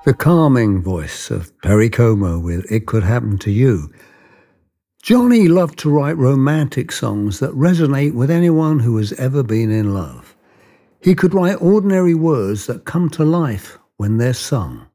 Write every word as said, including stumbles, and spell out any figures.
The calming voice of Perry Como with It Could Happen to You. Johnny loved to write romantic songs that resonate with anyone who has ever been in love. He could write ordinary words that come to life when they're sung.